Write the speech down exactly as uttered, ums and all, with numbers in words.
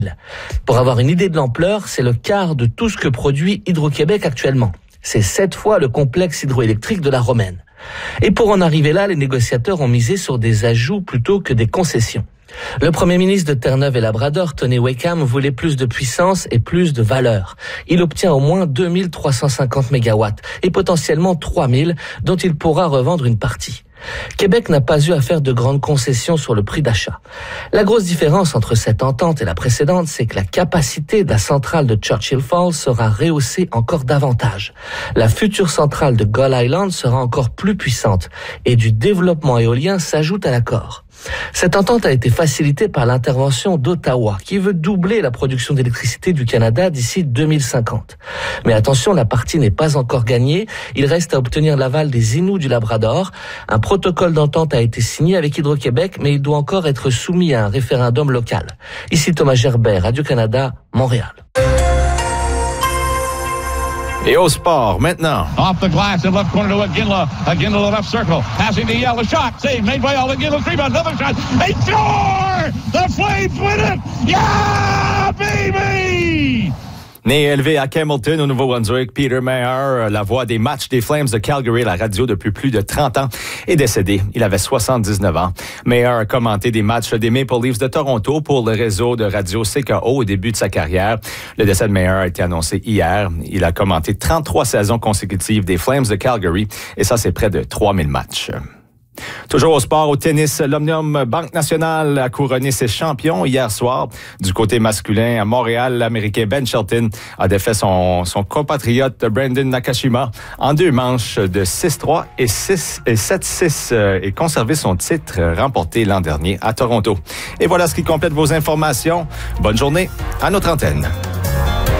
Pour avoir une idée de l'ampleur, c'est le quart de tout ce que produit Hydro-Québec actuellement. C'est sept fois le complexe hydroélectrique de la Romaine. Et pour en arriver là, les négociateurs ont misé sur des ajouts plutôt que des concessions. Le premier ministre de Terre-Neuve et Labrador, Tony Wakeham, voulait plus de puissance et plus de valeur. Il obtient au moins deux mille trois cent cinquante mégawatts et potentiellement trois mille dont il pourra revendre une partie. Québec n'a pas eu à faire de grandes concessions sur le prix d'achat. La grosse différence entre cette entente et la précédente, c'est que la capacité de la centrale de Churchill Falls sera rehaussée encore davantage. La future centrale de Gull Island sera encore plus puissante et du développement éolien s'ajoute à l'accord. Cette entente a été facilitée par l'intervention d'Ottawa, qui veut doubler la production d'électricité du Canada d'ici deux mille cinquante. Mais attention, la partie n'est pas encore gagnée. Il reste à obtenir l'aval des Inuits du Labrador. Un protocole d'entente a été signé avec Hydro-Québec, mais il doit encore être soumis à un référendum local. Ici Thomas Gerbert, Radio-Canada, Montréal. Et au sport, maintenant. Off the glass in left corner to Iginla. Iginla left circle. Passing to Yell. A shot. Save made by all. Iginla's rebound. Another shot. They score! The Flames win it! Yeah, baby! Né et élevé à Campbellton, au Nouveau-Brunswick, Peter Maher, la voix des matchs des Flames de Calgary à la radio depuis plus de trente ans, est décédé. Il avait soixante-dix-neuf ans. Maher a commenté des matchs des Maple Leafs de Toronto pour le réseau de radio C K O au début de sa carrière. Le décès de Maher a été annoncé hier. Il a commenté trente-trois saisons consécutives des Flames de Calgary, et ça, c'est près de trois mille matchs. Toujours au sport, au tennis, l'Omnium Banque Nationale a couronné ses champions hier soir. Du côté masculin, à Montréal, l'Américain Ben Shelton a défait son, son compatriote Brandon Nakashima en deux manches de six trois et six et sept six euh, et conservé son titre remporté l'an dernier à Toronto. Et voilà ce qui complète vos informations. Bonne journée à notre antenne.